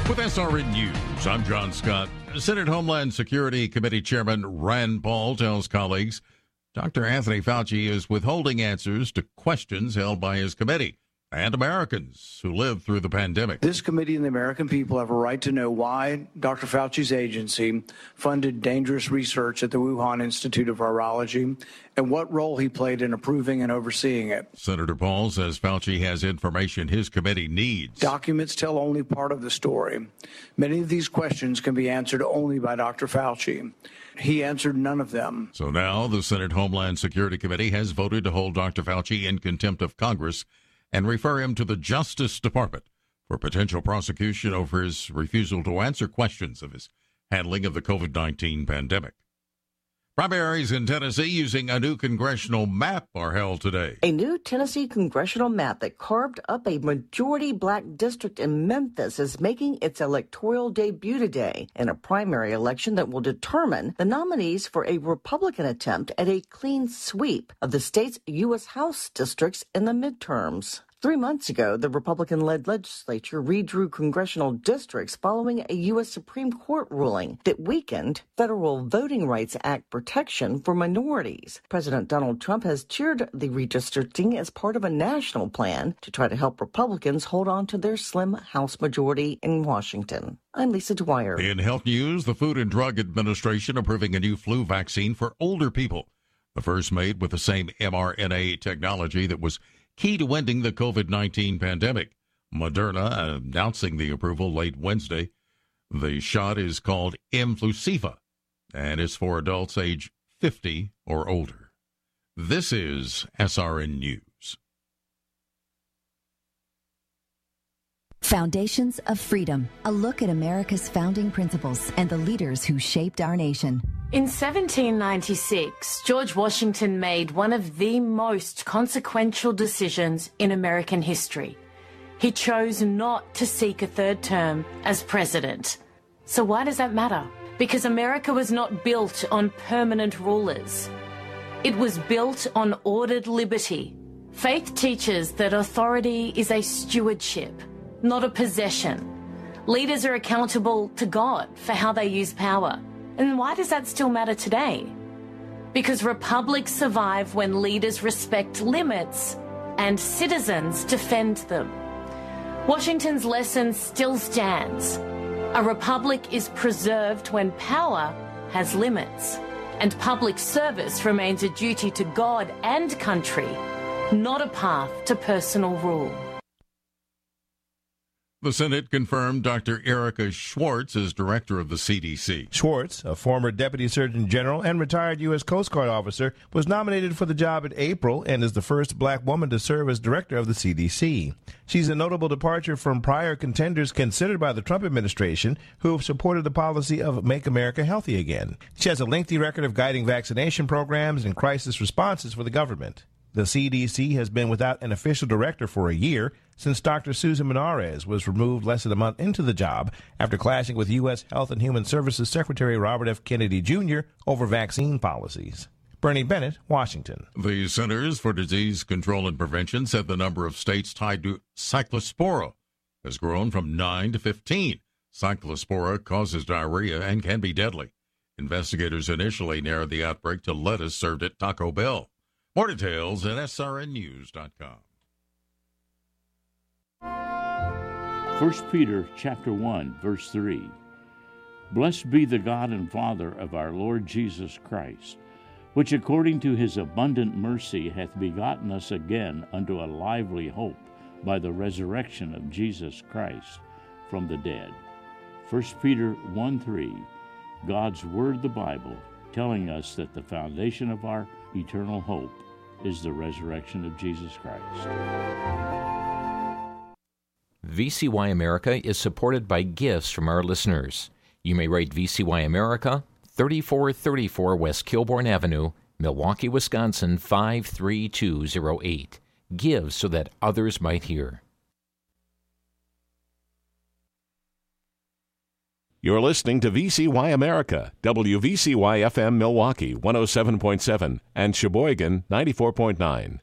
With SRN News, I'm John Scott. Senate Homeland Security Committee Chairman Rand Paul tells colleagues Dr. Anthony Fauci is withholding answers to questions held by his committee and Americans who lived through the pandemic. This committee and the American people have a right to know why Dr. Fauci's agency funded dangerous research at the Wuhan Institute of Virology and what role he played in approving and overseeing it. Senator Paul says Fauci has information his committee needs. Documents tell only part of the story. Many of these questions can be answered only by Dr. Fauci. He answered none of them. So now the Senate Homeland Security Committee has voted to hold Dr. Fauci in contempt of Congress and refer him to the Justice Department for potential prosecution over his refusal to answer questions of his handling of the COVID-19 pandemic. Primaries in Tennessee using a new congressional map are held today. A new Tennessee congressional map that carved up a majority black district in Memphis is making its electoral debut today in a primary election that will determine the nominees for a Republican attempt at a clean sweep of the state's U.S. House districts in the midterms. 3 months ago, the Republican-led legislature redrew congressional districts following a U.S. Supreme Court ruling that weakened federal Voting Rights Act protection for minorities. President Donald Trump has cheered the redistricting as part of a national plan to try to help Republicans hold on to their slim House majority in Washington. I'm Lisa Dwyer. In health news, the Food and Drug Administration approving a new flu vaccine for older people. The first made with the same mRNA technology that was key to ending the COVID-19 pandemic. Moderna announcing the approval late Wednesday. The shot is called Mflusiva and is for adults age 50 or older. This is SRN News. Foundations of Freedom, a look at America's founding principles and the leaders who shaped our nation. In 1796, George Washington made one of the most consequential decisions in American history. He chose not to seek a third term as president. So why does that matter? Because America was not built on permanent rulers. It was built on ordered liberty. Faith teaches that authority is a stewardship, not a possession. Leaders are accountable to God for how they use power. And why does that still matter today? Because republics survive when leaders respect limits and citizens defend them. Washington's lesson still stands. A republic is preserved when power has limits, and public service remains a duty to God and country, not a path to personal rule. The Senate confirmed Dr. Erica Schwartz as director of the CDC. Schwartz, a former deputy surgeon general and retired U.S. Coast Guard officer, was nominated for the job in April and is the first black woman to serve as director of the CDC. She's a notable departure from prior contenders considered by the Trump administration who have supported the policy of Make America Healthy Again. She has a lengthy record of guiding vaccination programs and crisis responses for the government. The CDC has been without an official director for a year since Dr. Susan Menarez was removed less than a month into the job after clashing with U.S. Health and Human Services Secretary Robert F. Kennedy Jr. over vaccine policies. Bernie Bennett, Washington. The Centers for Disease Control and Prevention said the number of states tied to Cyclospora has grown from 9 to 15. Cyclospora causes diarrhea and can be deadly. Investigators initially narrowed the outbreak to lettuce served at Taco Bell. More details at srnnews.com. 1 Peter chapter 1, verse 3. Blessed be the God and Father of our Lord Jesus Christ, which according to his abundant mercy hath begotten us again unto a lively hope by the resurrection of Jesus Christ from the dead. 1 Peter 1:3, God's Word, the Bible, telling us that the foundation of our eternal hope is the resurrection of Jesus Christ. VCY America is supported by gifts from our listeners. You may write VCY America, 3434 West Kilbourne Avenue, Milwaukee, Wisconsin, 53208. Give so that others might hear. You're listening to VCY America, WVCY FM Milwaukee 107.7 and Sheboygan 94.9.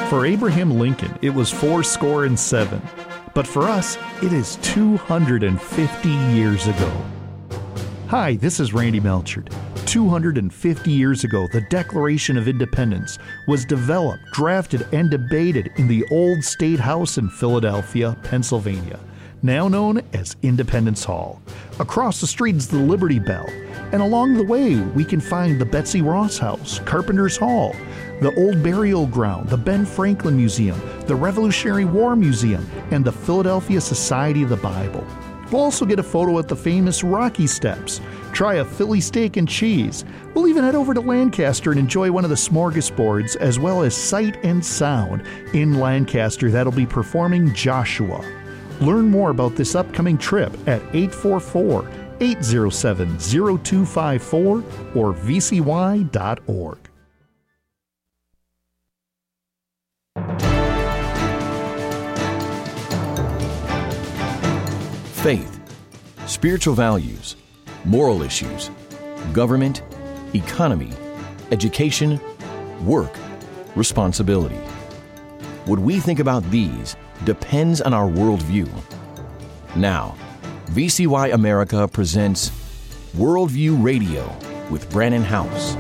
For Abraham Lincoln, it was fourscore and 7. But for us, it is 250 years ago. Hi, this is Randy Melchard. 250 years ago, the Declaration of Independence was developed, drafted, and debated in the old State House in Philadelphia, Pennsylvania, now known as Independence Hall. Across the street is the Liberty Bell, and along the way we can find the Betsy Ross House, Carpenter's Hall, the Old Burial Ground, the Ben Franklin Museum, the Revolutionary War Museum, and the Philadelphia Society of the Bible. We'll also get a photo at the famous Rocky Steps, try a Philly steak and cheese. We'll even head over to Lancaster and enjoy one of the smorgasbords, as well as Sight and Sound in Lancaster that'll be performing Joshua. Learn more about this upcoming trip at 844-807-0254 or vcy.org. Faith, spiritual values, moral issues, government, economy, education, work, responsibility. What we think about these depends on our worldview. Now, VCY America presents Worldview Radio with Brannon Howse.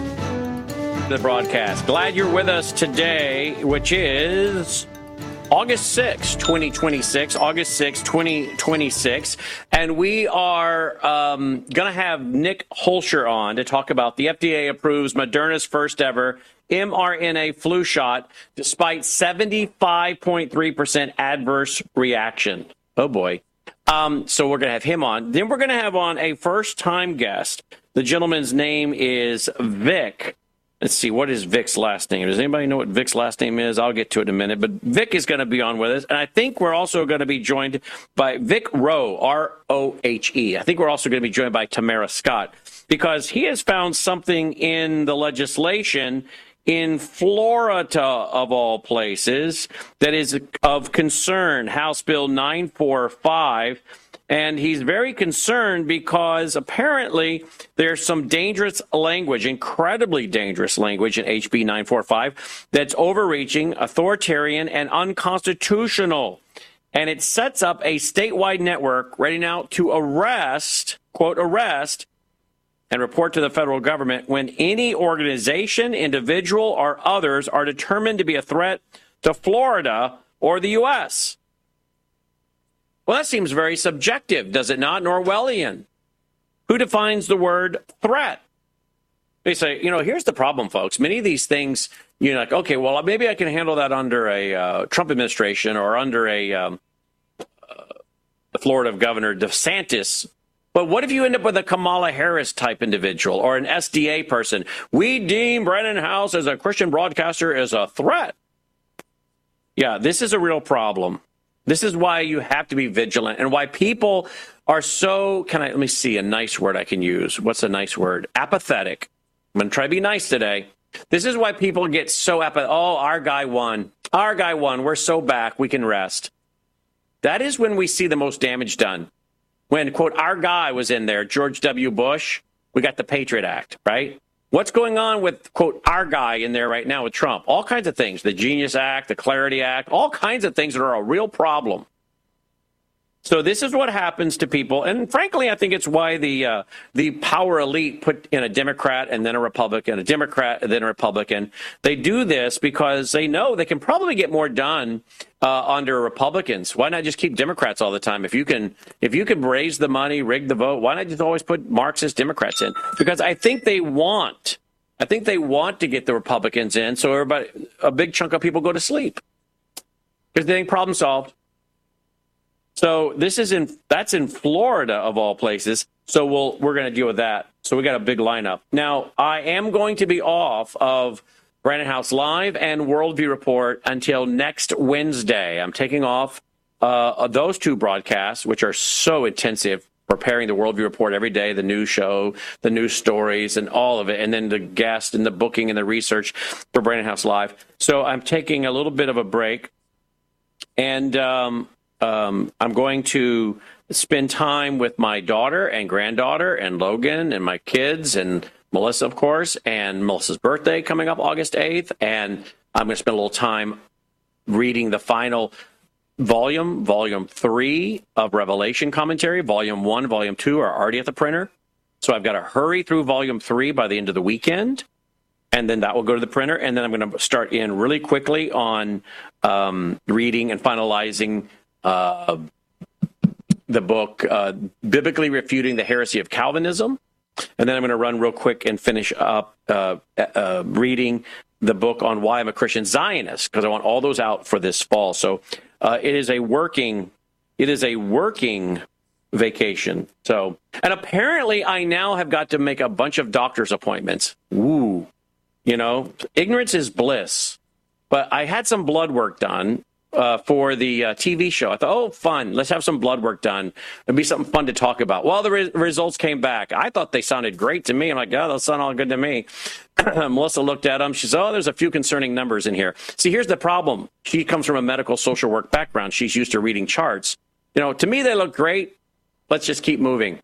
The broadcast. Glad you're with us today, which is August 6, 2026, August 6, 2026, and we are going to have Nick Holscher on to talk about the FDA approves Moderna's first ever mRNA flu shot despite 75.3% adverse reaction. Oh, boy. So we're going to have him on. Then we're going to have on a first-time guest. The gentleman's name is Vic. Let's see, what is Vic's last name? Does anybody know what Vic's last name is? I'll get to it in a minute. But Vic is going to be on with us. And I think we're also going to be joined by Vic Rowe, R-O-H-E. I think we're also going to be joined by Tamara Scott, because he has found something in the legislation in Florida, of all places, that is of concern. House Bill 945. And he's very concerned because apparently there's some dangerous language, incredibly dangerous language in HB 945 that's overreaching, authoritarian, and unconstitutional. And it sets up a statewide network ready now to arrest, quote, arrest, and report to the federal government when any organization, individual, or others are determined to be a threat to Florida or the U.S. Well, that seems very subjective, does it not? Orwellian. Who defines the word threat? They say, here's the problem, folks. Many of these things, like, okay, well, maybe I can handle that under a Trump administration or under a Florida Governor DeSantis. But what if you end up with a Kamala Harris type individual or an SDA person? We deem Brannon Howse as a Christian broadcaster as a threat. Yeah, this is a real problem. This is why you have to be vigilant and why people are so, let me see a nice word I can use. What's a nice word? Apathetic. I'm going to try to be nice today. This is why people get so apathetic. Oh, our guy won. Our guy won. We're so back. We can rest. That is when we see the most damage done. When, quote, our guy was in there, George W. Bush, we got the Patriot Act, right? What's going on with, quote, our guy in there right now with Trump? All kinds of things, the Genius Act, the Clarity Act, all kinds of things that are a real problem. So this is what happens to people. And frankly, I think it's why the power elite put in a Democrat and then a Republican, a Democrat and then a Republican. They do this because they know they can probably get more done under Republicans. Why not just keep Democrats all the time? If you can raise the money, rig the vote, why not just always put Marxist Democrats in? Because I think they want to get the Republicans in so a big chunk of people go to sleep because they think problem solved. So that's in Florida of all places. So we're going to deal with that. So we got a big lineup. Now, I am going to be off of Brannon Howse Live and Worldview Report until next Wednesday. I'm taking off those two broadcasts, which are so intensive, preparing the Worldview Report every day, the news show, the news stories, and all of it, and then the guest and the booking and the research for Brannon Howse Live. So I'm taking a little bit of a break, and I'm going to spend time with my daughter and granddaughter and Logan and my kids and Melissa, of course, and Melissa's birthday coming up August 8th. And I'm going to spend a little time reading the final volume 3 of Revelation commentary. Volume 1, Volume 2 are already at the printer. So I've got to hurry through Volume 3 by the end of the weekend, and then that will go to the printer. And then I'm going to start in really quickly on reading and finalizing the book, Biblically Refuting the Heresy of Calvinism. And then I'm going to run real quick and finish up reading the book on Why I'm a Christian Zionist, because I want all those out for this fall. So it is a working vacation. So, and apparently I now have got to make a bunch of doctor's appointments. Ooh, ignorance is bliss. But I had some blood work done for the TV show. I thought, oh, fun. Let's have some blood work done. It'd be something fun to talk about. Well, the results came back. I thought they sounded great to me. I'm like, those sound all good to me. Melissa looked at them. She said, there's a few concerning numbers in here. See, here's the problem. She comes from a medical social work background. She's used to reading charts. To me, they look great. Let's just keep moving,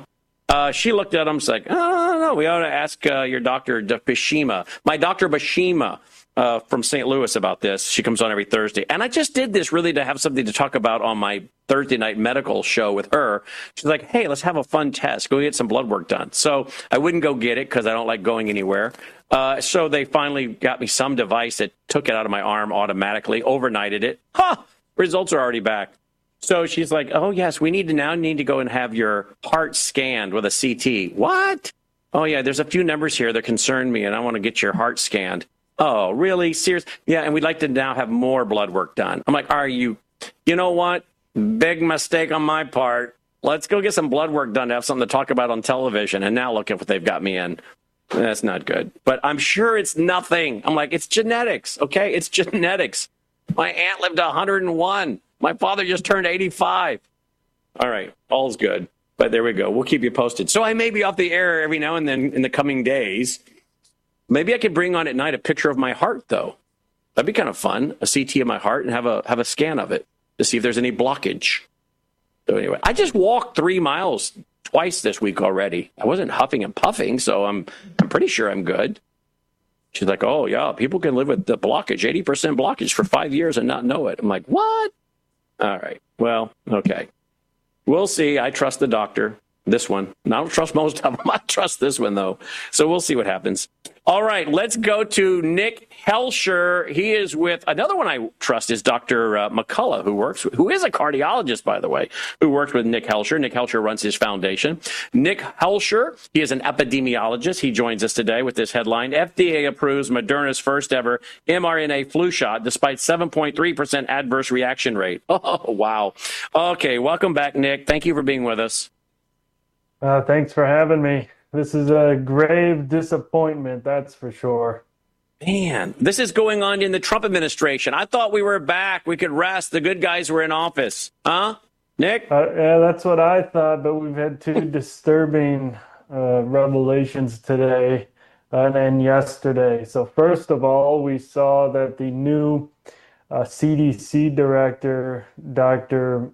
She looked at them. She's like, no, we ought to ask your Dr. Bashima. My Dr. Bashima from St. Louis about this. She comes on every Thursday. And I just did this really to have something to talk about on my Thursday night medical show with her. She's like, hey, let's have a fun test. Go get some blood work done. So I wouldn't go get it because I don't like going anywhere. So they finally got me some device that took it out of my arm automatically, overnighted it. Results are already back. So she's like, oh, yes, we need to go and have your heart scanned with a CT. What? Oh, yeah, there's a few numbers here that concern me, and I want to get your heart scanned. Oh, really? Serious? Yeah, and we'd like to now have more blood work done. I'm like, you know what? Big mistake on my part. Let's go get some blood work done to have something to talk about on television. And now look at what they've got me in. That's not good. But I'm sure it's nothing. I'm like, it's genetics, okay? It's genetics. My aunt lived to 101. My father just turned 85. All right, all's good. But there we go. We'll keep you posted. So I may be off the air every now and then in the coming days. Maybe I could bring on at night a picture of my heart, though. That'd be kind of fun, a CT of my heart, and have a scan of it to see if there's any blockage. So anyway, I just walked 3 miles twice this week already. I wasn't huffing and puffing, so I'm pretty sure I'm good. She's like, oh, yeah, people can live with the blockage, 80% blockage for 5 years and not know it. I'm like, what? All right. Well, okay. We'll see. I trust the doctor. This one. I don't trust most of them. I trust this one, though. So we'll see what happens. All right. Let's go to Nick Helsher. He is with another one I trust is Dr. McCullough, who is a cardiologist, by the way, who works with Nick Helsher. Nick Helsher runs his foundation. Nick Helsher, he is an epidemiologist. He joins us today with this headline: FDA approves Moderna's first ever mRNA flu shot despite 7.3% adverse reaction rate. Oh, wow. Okay. Welcome back, Nick. Thank you for being with us. Thanks for having me. This is a grave disappointment, that's for sure. Man, this is going on in the Trump administration. I thought we were back. We could rest. The good guys were in office. Huh, Nick? Yeah, that's what I thought, but we've had two disturbing revelations today and yesterday. So first of all, we saw that the new CDC director, Dr.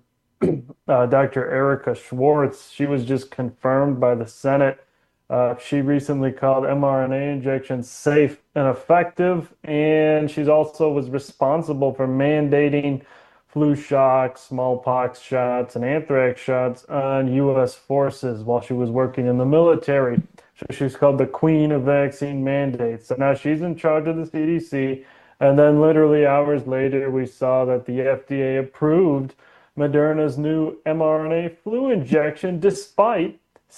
Erica Schwartz, she was just confirmed by the Senate. She recently called mRNA injections safe and effective, and she's also was responsible for mandating flu shots, smallpox shots, and anthrax shots on U.S. forces while she was working in the military. So she's called the Queen of Vaccine Mandates. So now she's in charge of the CDC, and then literally hours later, we saw that the FDA approved Moderna's new mRNA flu injection, despite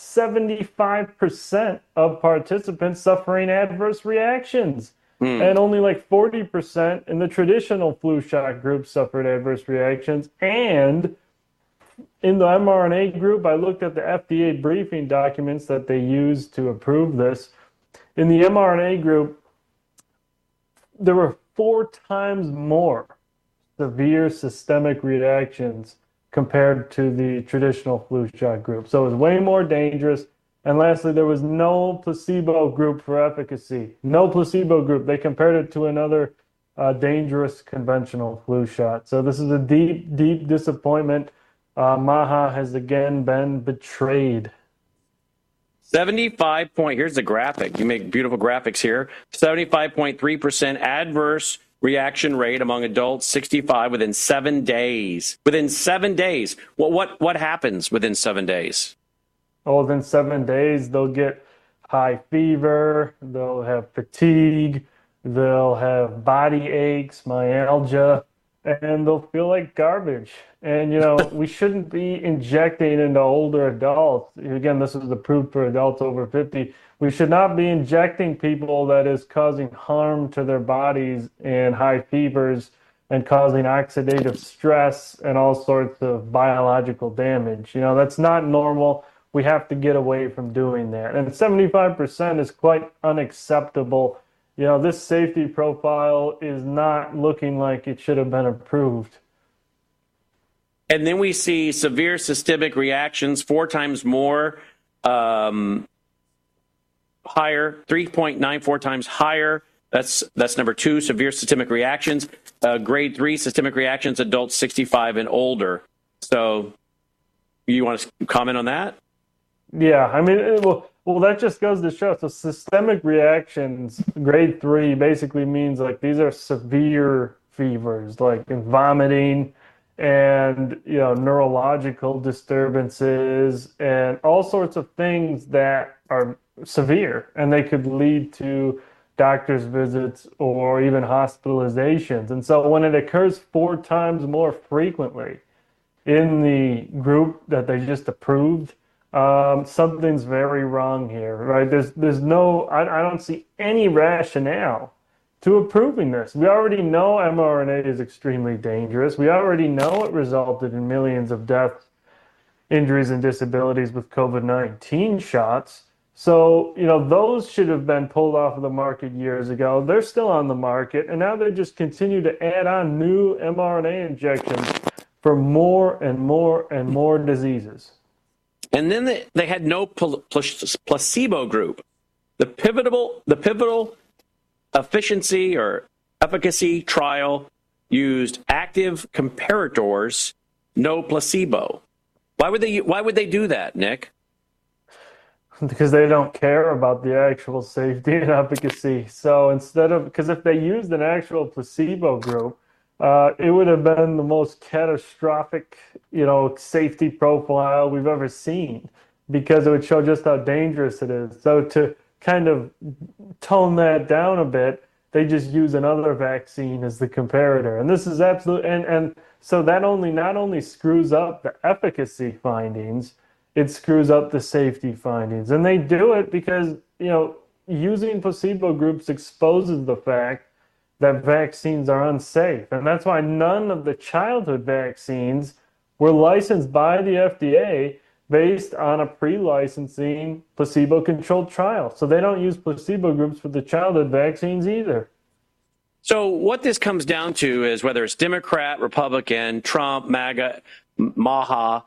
75% of participants suffering adverse reactions. And only like 40% in the traditional flu shot group suffered adverse reactions. And in the mRNA group, I looked at the FDA briefing documents that they used to approve this. In the mRNA group, there were 4 times more severe systemic reactions compared to the traditional flu shot group. So it was way more dangerous. And lastly, there was no placebo group for efficacy. No placebo group. They compared it to another dangerous conventional flu shot. So this is a deep, deep disappointment. Maha has again been betrayed. 75 point, here's the graphic. You make beautiful graphics here. 75.3% adverse reaction rate among adults 65 within 7 days. Within 7 days. What happens within 7 days? Oh, within 7 days, they'll get high fever, they'll have fatigue, they'll have body aches, myalgia, and they'll feel like garbage. And, we shouldn't be injecting into older adults. Again, this is approved for adults over 50. We should not be injecting people that is causing harm to their bodies and high fevers and causing oxidative stress and all sorts of biological damage. That's not normal. We have to get away from doing that. And 75% is quite unacceptable. This safety profile is not looking like it should have been approved. And then we see severe systemic reactions 4 times more higher, 3.94 times higher. That's number 2, severe systemic reactions. Grade 3 systemic reactions, adults 65 and older. So you want to comment on that? Yeah, I mean, well, that just goes to show. So systemic reactions, grade 3, basically means like these are severe fevers, like vomiting and, neurological disturbances and all sorts of things that are severe, and they could lead to doctor's visits or even hospitalizations. And so when it occurs 4 times more frequently in the group that they just approved, something's very wrong here, right? There's no, I don't see any rationale to approving this. We already know mRNA is extremely dangerous. We already know it resulted in millions of deaths, injuries, and disabilities with COVID-19 shots. So, those should have been pulled off of the market years ago. They're still on the market, and now they just continue to add on new mRNA injections for more and more and more diseases. And then they had no placebo group. The pivotal efficiency or efficacy trial used active comparators, no placebo. Why would they do that, Nick? Because they don't care about the actual safety and efficacy. So because if they used an actual placebo group, it would have been the most catastrophic, safety profile we've ever seen, because it would show just how dangerous it is. So to kind of tone that down a bit, they just use another vaccine as the comparator. And this is absolute, and so that not only screws up the efficacy findings, it screws up the safety findings. And they do it because, using placebo groups exposes the fact that vaccines are unsafe. And that's why none of the childhood vaccines were licensed by the FDA based on a pre-licensing placebo-controlled trial. So they don't use placebo groups for the childhood vaccines either. So what this comes down to is whether it's Democrat, Republican, Trump, MAGA, Maha,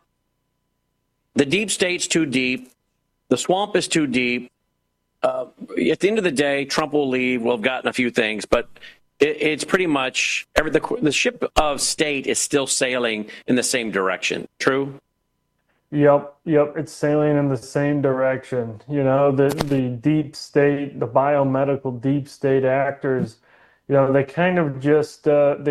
the deep state's too deep, the swamp is too deep. At the end of the day, Trump will leave. We'll have gotten a few things, but it's pretty much the ship of state is still sailing in the same direction. True? Yep. It's sailing in the same direction. The deep state, the biomedical deep state actors, they kind of just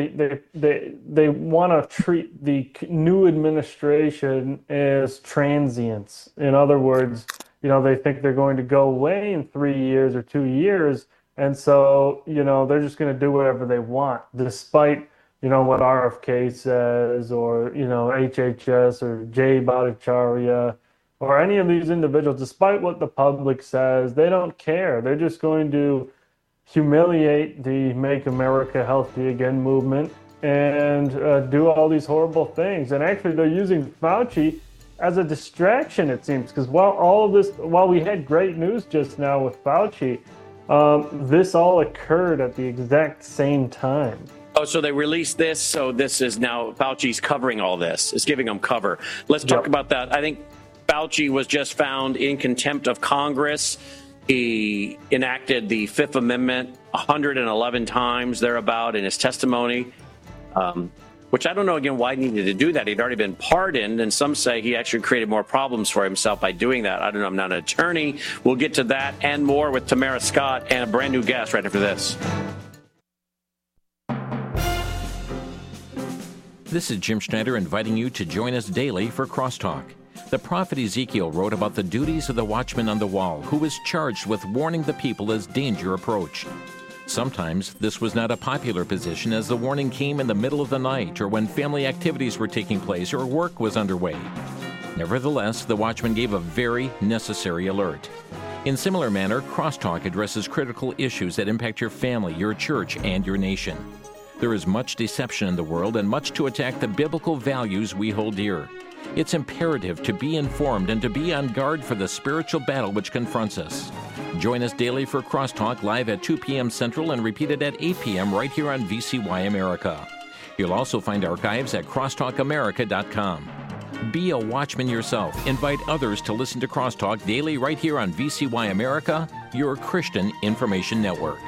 they want to treat the new administration as transients. In other words, they think they're going to go away in 3 years or 2 years. And so, they're just going to do whatever they want, despite, what RFK says, or, HHS or Jay Bhattacharya or any of these individuals, despite what the public says. They don't care. They're just going to humiliate the Make America Healthy Again movement and do all these horrible things. And actually, they're using Fauci as a distraction, it seems, because while we had great news just now with Fauci, this all occurred at the exact same time. Oh, so they released this, so this is now Fauci's covering all this. It's giving them cover. Let's talk about that. I think Fauci was just found in contempt of Congress. He enacted the Fifth Amendment 111 times thereabout in his testimony, which I don't know, again, why he needed to do that. He'd already been pardoned, and some say he actually created more problems for himself by doing that. I don't know. I'm not an attorney. We'll get to that and more with Tamara Scott and a brand new guest right after this. This is Jim Schneider inviting you to join us daily for Crosstalk. The prophet Ezekiel wrote about the duties of the watchman on the wall, who was charged with warning the people as danger approached. Sometimes this was not a popular position, as the warning came in the middle of the night or when family activities were taking place or work was underway. Nevertheless, the watchman gave a very necessary alert. In similar manner, Crosstalk addresses critical issues that impact your family, your church, and your nation. There is much deception in the world and much to attack the biblical values we hold dear. It's imperative to be informed and to be on guard for the spiritual battle which confronts us. Join us daily for Crosstalk live at 2 p.m. Central and repeated at 8 p.m. right here on VCY America. You'll also find archives at crosstalkamerica.com. Be a watchman yourself. Invite others to listen to Crosstalk daily right here on VCY America, your Christian information network.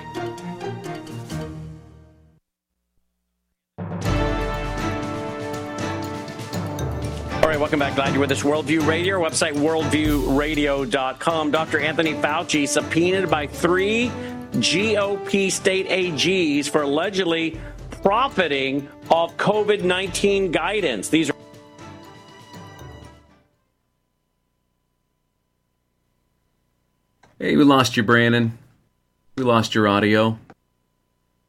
All right, welcome back. Glad you're with us. Worldview Radio, our website, worldviewradio.com. Dr. Anthony Fauci subpoenaed by 3 GOP state AGs for allegedly profiting off COVID-19 guidance. These are Hey, we lost you, Brandon. We lost your audio.